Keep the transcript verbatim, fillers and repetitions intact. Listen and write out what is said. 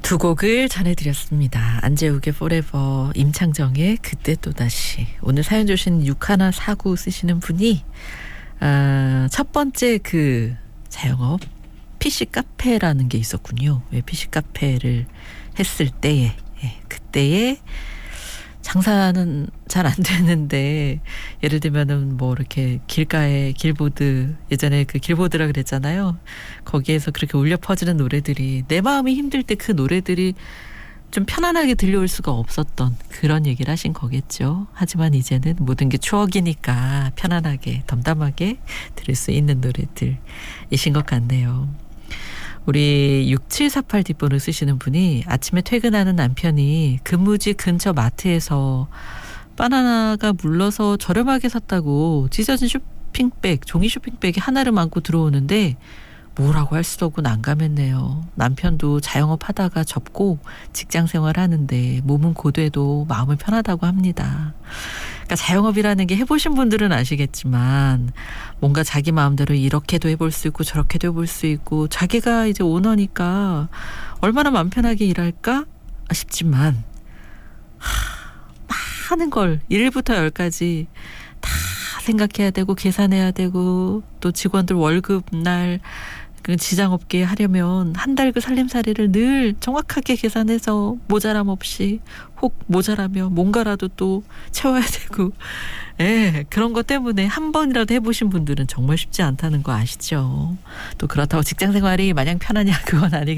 두 곡을 전해드렸습니다. 안재욱의 포레버, 임창정의 그때 또다시. 오늘 사연 주신 육일사구 쓰시는 분이 아, 첫 번째 그 자영업 피씨 카페라는 게 있었군요. 왜 피씨 카페를 했을 때에 예, 그때에 장사는 잘 안 되는데 예를 들면은 뭐 이렇게 길가에 길보드, 예전에 그 길보드라 그랬잖아요. 거기에서 그렇게 울려 퍼지는 노래들이, 내 마음이 힘들 때 그 노래들이 좀 편안하게 들려올 수가 없었던 그런 얘기를 하신 거겠죠. 하지만 이제는 모든 게 추억이니까 편안하게 덤담하게 들을 수 있는 노래들이신 것 같네요. 우리 육칠사팔 뒷번호 쓰시는 분이 아침에 퇴근하는 남편이 근무지 근처 마트에서 바나나가 물러서 저렴하게 샀다고 찢어진 쇼핑백, 종이 쇼핑백에 하나를 안고 들어오는데 뭐라고 할 수도 없고 난감했네요. 남편도 자영업 하다가 접고 직장 생활 하는데 몸은 고돼도 마음은 편하다고 합니다. 그러니까 자영업이라는 게 해보신 분들은 아시겠지만 뭔가 자기 마음대로 이렇게도 해볼 수 있고 저렇게도 해볼 수 있고 자기가 이제 오너니까 얼마나 마음 편하게 일할까 싶지만 하, 많은 걸 일부터 열까지 다 생각해야 되고 계산해야 되고 또 직원들 월급날 그 지장없게 하려면 한 달 그 살림살이를 늘 정확하게 계산해서 모자람 없이, 혹 모자라면 뭔가라도 또 채워야 되고, 예, 그런 것 때문에 한 번이라도 해보신 분들은 정말 쉽지 않다는 거 아시죠? 또 그렇다고 직장생활이 마냥 편하냐 그건 아니겠죠.